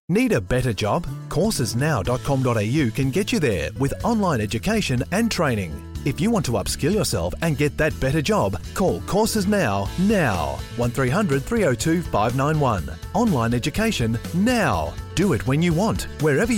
Need a better job? Coursesnow.com.au can get you there with online education and training. If you want to upskill yourself and get that better job, call Courses Now. 1300 302 591. Online education now. Do it when you want, wherever